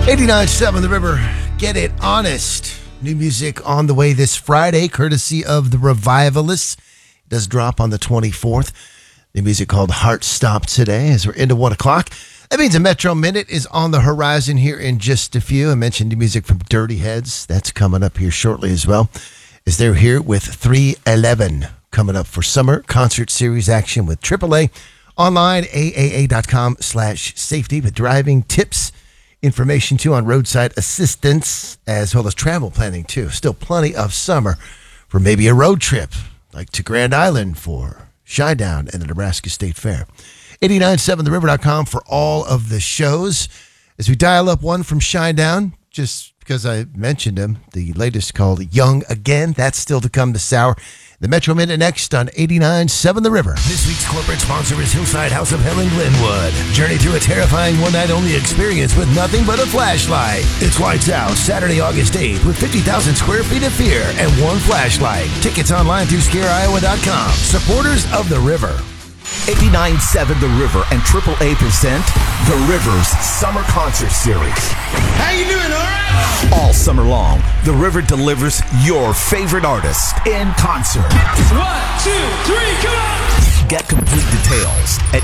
89.7 The River, Get It Honest. New music on the way this Friday, courtesy of The Revivalists. It does drop on the 24th. New music called Heart Stop today as we're into 1 o'clock. That means a Metro Minute is on the horizon here in just a few. I mentioned new music from Dirty Heads. That's coming up here shortly as well, as they're here with 311 coming up for summer concert series action with AAA. Online, aaa.com/safety with driving tips, information too on roadside assistance, as well as travel planning too. Still plenty of summer for maybe a road trip, like to Grand Island for Shinedown and the Nebraska State Fair. 89.7theriver.com for all of the shows. As we dial up one from Shinedown, just because I mentioned him, the latest called Young Again. That's still to come to Sour. The Metro Minute next on 89.7 The River. This week's corporate sponsor is Hillside House of Hell in Glenwood. Journey through a terrifying one-night-only experience with nothing but a flashlight. It's Lights Out, Saturday, August 8th, with 50,000 square feet of fear and one flashlight. Tickets online through scareiowa.com. Supporters of The River. 89.7 The River and AAA present The River's Summer Concert Series. How you doing, all right? All summer long, The River delivers your favorite artist in concert. 1, 2, 3, come on! Get complete details at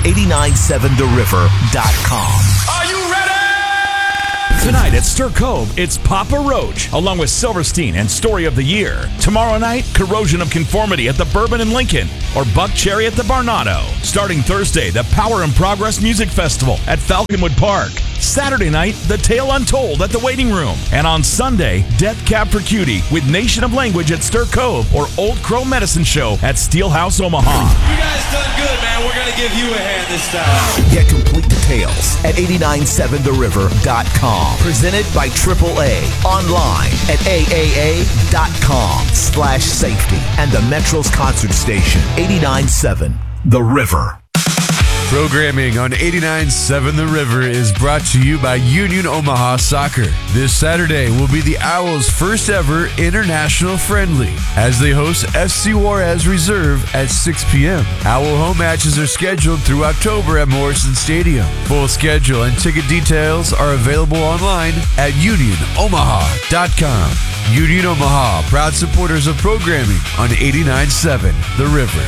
89.7theriver.com. Are you ready? Tonight at Stir Cove, it's Papa Roach, along with Silverstein and Story of the Year. Tomorrow night, Corrosion of Conformity at the Bourbon in Lincoln, or Buck Cherry at the Barnado. Starting Thursday, the Power and Progress Music Festival at Falconwood Park. Saturday night, The Tale Untold at the Waiting Room. And on Sunday, Death Cab for Cutie with Nation of Language at Stir Cove, or Old Crow Medicine Show at Steelhouse, Omaha. You guys done good, man. We're going to give you a hand this time. Get complete details at 89.7theriver.com. Presented by AAA. Online at aaa.com/safety. And the Metro's concert station, 89.7 The River. Programming on 89.7 The River is brought to you by Union Omaha Soccer. This Saturday will be the Owls' first ever international friendly as they host FC Juarez Reserve at 6 p.m. Owl home matches are scheduled through October at Morrison Stadium. Full schedule and ticket details are available online at unionomaha.com. Union Omaha, proud supporters of programming on 89.7 The River.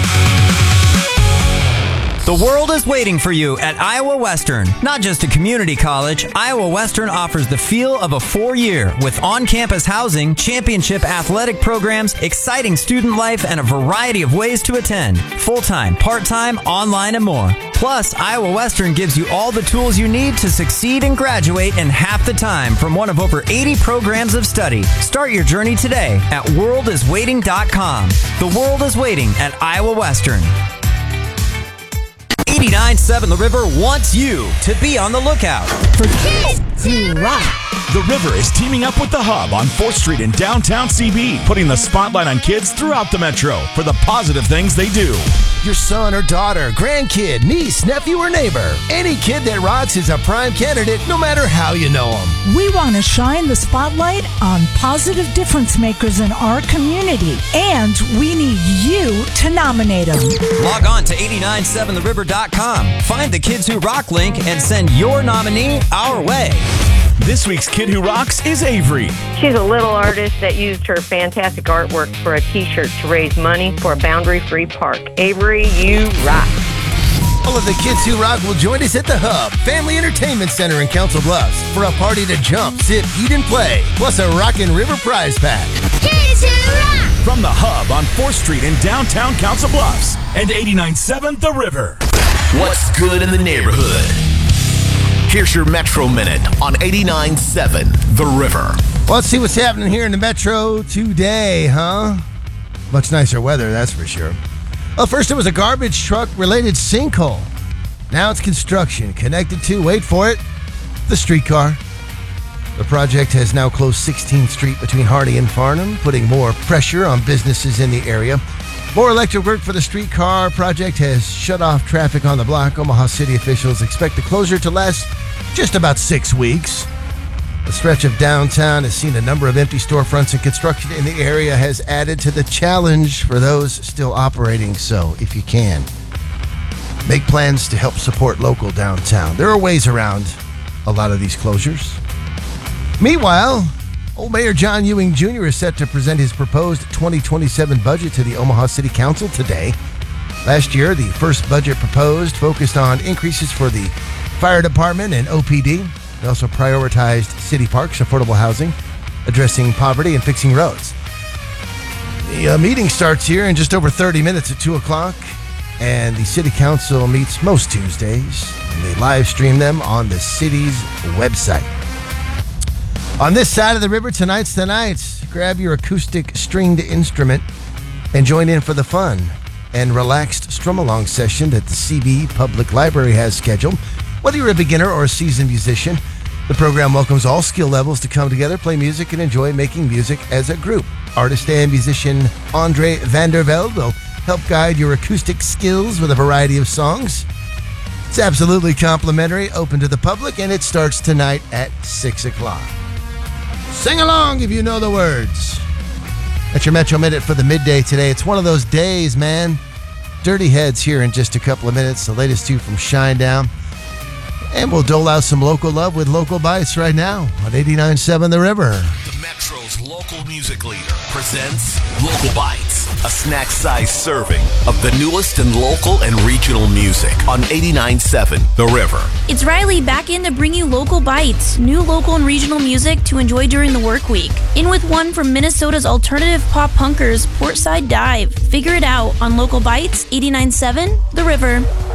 The world is waiting for you at Iowa Western. Not just a community college, Iowa Western offers the feel of a 4-year with on-campus housing, championship athletic programs, exciting student life, and a variety of ways to attend. Full-time, part-time, online, and more. Plus, Iowa Western gives you all the tools you need to succeed and graduate in half the time from one of over 80 programs of study. Start your journey today at worldiswaiting.com. The world is waiting at Iowa Western. 89.7 The River wants you to be on the lookout for kids who rock. The River is teaming up with The Hub on 4th Street in downtown CB, putting the spotlight on kids throughout the metro for the positive things they do. Your son or daughter, grandkid, niece, nephew, or neighbor. Any kid that rocks is a prime candidate, no matter how you know them. We want to shine the spotlight on positive difference makers in our community, and we need you to nominate them. Log on to 897theriver.com. Find the Kids Who Rock link and send your nominee our way. This week's Kid Who Rocks is Avery. She's a little artist that used her fantastic artwork for a t-shirt to raise money for a boundary-free park. Avery, you rock. All of the Kids Who Rock will join us at the Hub Family Entertainment Center in Council Bluffs for a party to jump, sit, eat, and play, plus a Rockin' River prize pack. Kids Who Rock! From the Hub on 4th Street in downtown Council Bluffs and 89.7 The River. What's good in the neighborhood? Here's your Metro Minute on 89.7 The River. Well, let's see what's happening here in the Metro today, huh? Much nicer weather, that's for sure. Well, first it was a garbage truck-related sinkhole. Now it's construction connected to, wait for it, the streetcar. The project has now closed 16th Street between Hardy and Farnham, putting more pressure on businesses in the area. More electric work for the streetcar project has shut off traffic on the block. Omaha City officials expect the closure to last just about 6 weeks. The stretch of downtown has seen a number of empty storefronts, and construction in the area has added to the challenge for those still operating. So, if you can, make plans to help support local downtown. There are ways around a lot of these closures. Meanwhile, old Mayor John Ewing Jr. is set to present his proposed 2027 budget to the Omaha City Council today. Last year, the first budget proposed focused on increases for the fire department and OPD. It also prioritized city parks, affordable housing, addressing poverty, and fixing roads. The meeting starts here in just over 30 minutes at 2 o'clock, and the City Council meets most Tuesdays, and they live stream them on the city's website. On this side of the river, tonight's the night. Grab your acoustic stringed instrument and join in for the fun and relaxed strum-along session that the CB Public Library has scheduled. Whether you're a beginner or a seasoned musician, the program welcomes all skill levels to come together, play music, and enjoy making music as a group. Artist and musician Andre Vandervelde will help guide your acoustic skills with a variety of songs. It's absolutely complimentary, open to the public, and it starts tonight at 6 o'clock. Sing along if you know the words. That's your Metro Minute for the midday today. It's one of those days, man. Dirty Heads here in just a couple of minutes. The latest two from Shinedown. And we'll dole out some local love with Local Bites right now on 89.7 The River. The Metro's local music leader presents Local Bites, a snack-sized serving of the newest in local and regional music on 89.7 The River. It's Riley back in to bring you Local Bites, new local and regional music to enjoy during the work week. In with one from Minnesota's alternative pop punkers, Portside Dive. Figure it out on Local Bites, 89.7 The River.